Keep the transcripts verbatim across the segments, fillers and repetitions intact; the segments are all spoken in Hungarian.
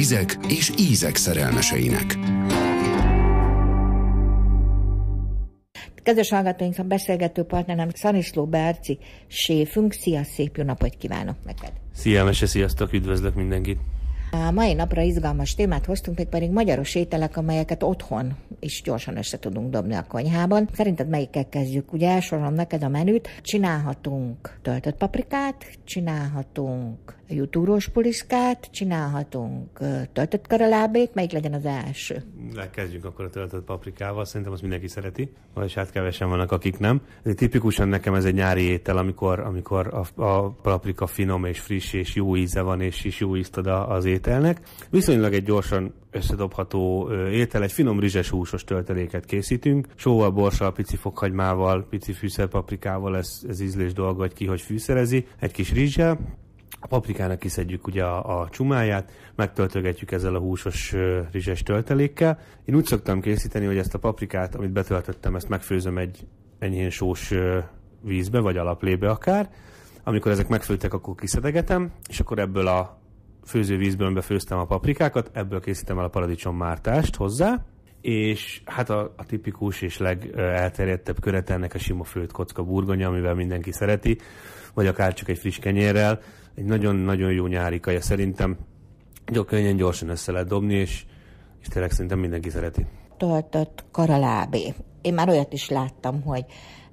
vizek és ízek szerelmeseinek. Kedves hallgatóink, a beszélgető partnerem Szaniszló Berci séfünk. Szia, szép jó napot kívánok neked! Szia, Mese, sziasztok, üdvözlök mindenkit! A mai napra izgalmas témát hoztunk, még pedig magyaros ételek, amelyeket otthon is gyorsan össze tudunk dobni a konyhában. Szerinted melyikkel kezdjük? Ugye elsorolom neked a menüt. Csinálhatunk töltött paprikát, csinálhatunk jutúrós puliszkát, csinálhatunk töltött karalábét. Melyik legyen az első? Kezdjünk akkor a töltött paprikával, szerintem azt mindenki szereti, vagy hát kevesen vannak, akik nem. Tipikusan nekem ez egy nyári étel, amikor, amikor a, a paprika finom és friss és jó íze van, és is jó ízt ad az ételnek. Viszonylag egy gyorsan összedobható étel, egy finom rizses húsos tölteléket készítünk. Sóval, borssal, pici fokhagymával, pici fűszerpaprikával, ez, ez ízlés dolga, hogy ki hogy fűszerezi, egy kis rizssel. A paprikának kiszedjük ugye a, a csumáját, megtöltögetjük ezzel a húsos uh, rizses töltelékkel. Én úgy szoktam készíteni, hogy ezt a paprikát, amit betöltöttem, ezt megfőzöm egy enyhén sós uh, vízbe, vagy alaplébe akár. Amikor ezek megfőttek, akkor kiszedegetem, és akkor ebből a főzővízből, amiben főztem a paprikákat, ebből készítem el a paradicsommártást hozzá, és hát a, a tipikus és legelterjedtebb köret ennek a sima főtt kocka burgonya, amivel mindenki szereti, vagy akár csak egy friss kenyérrel. Egy nagyon-nagyon jó nyári kaja szerintem. Nagyon könnyen, gyorsan össze lehet dobni, és, és tényleg szerintem mindenki szereti. Töltött karalábé. Én már olyat is láttam, hogy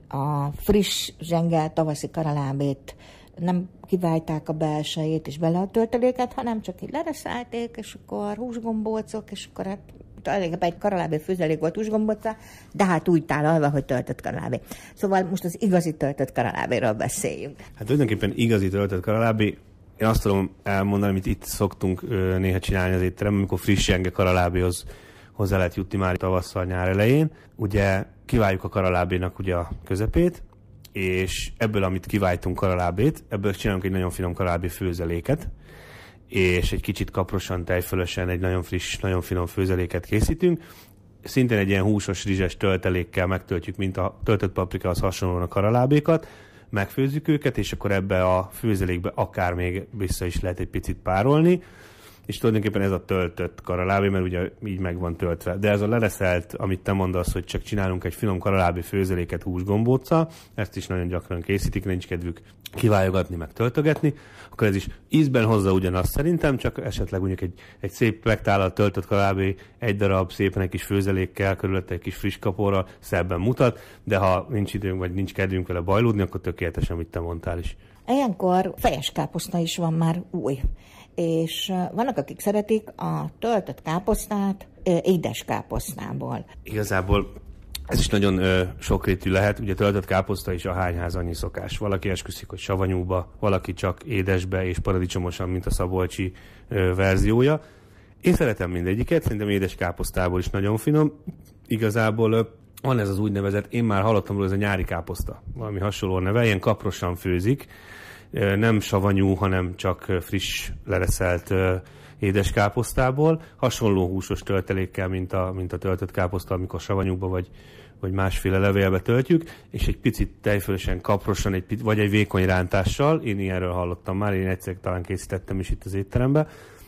a friss zsengel tavaszi karalábét nem kiválták a belsejét és bele a tölteléket, hanem csak így lereszelték, és akkor húsgombócok, és akkor hát egy karalábé főzelék volt húsgombóca, de hát úgy tálalva, hogy töltött karalábé. Szóval most az igazi töltött karalábéről beszéljünk. Hát tulajdonképpen igazi töltött karalábé, én azt tudom elmondani, amit itt szoktunk ö, néha csinálni az étteremben, amikor friss zsenge karalábéhoz hozzá lehet jutni már tavasszal, nyár elején. Ugye kiváljuk a karalábénak ugye a közepét, és ebből, amit kiváltunk karalábét, ebből csinálunk egy nagyon finom karalábé főzeléket, és egy kicsit kaprosan, tejfölösen egy nagyon friss, nagyon finom főzeléket készítünk. Szintén egy ilyen húsos, rizses töltelékkel megtöltjük, mint a töltött paprikához hasonlóan a karalábékat, megfőzzük őket, és akkor ebbe a főzelékbe akár még vissza is lehet egy picit párolni, és tulajdonképpen ez a töltött karalábé, mert ugye így meg van töltve. De ez a lereszelt, amit te mondasz, hogy csak csinálunk egy finom karalábé főzeléket húsgombóccal, ezt is nagyon gyakran készítik, nincs kedvük kivályogatni, meg töltögetni, akkor ez is ízben hozza ugyanazt szerintem, csak esetleg mondjuk egy, egy szép megtálalt töltött karalábé, egy darab szépen egy kis főzelékkel, körülötte egy kis friss kaporral szebben mutat, de ha nincs időnk, vagy nincs kedvünk vele bajlódni, akkor tökéletes, amit te mondtál is. Ilyenkor fejes káposzta is van már új. És vannak, akik szeretik a töltött káposztát édes káposztából. Igazából ez is nagyon ö, sokrétű lehet, ugye töltött káposzta is a hányház annyi szokás. Valaki esküszik, hogy savanyúba, valaki csak édesbe és paradicsomosan, mint a szabolcsi ö, verziója. Én szeretem mindegyiket, szerintem édes káposztából is nagyon finom. Igazából ö, van ez az úgynevezett, én már hallottam róla, ez a nyári káposzta, valami hasonló neve, ilyen kaprosan főzik. Nem savanyú, hanem csak friss, lereszelt édes káposztából. Hasonló húsos töltelékkel, mint a, mint a töltött káposzta, amikor savanyúba vagy, vagy másféle levélbe töltjük, és egy picit tejfölösen, kaprosan, egy, vagy egy vékony rántással. Én ilyenről hallottam már, én egyszer talán készítettem is itt az étteremben.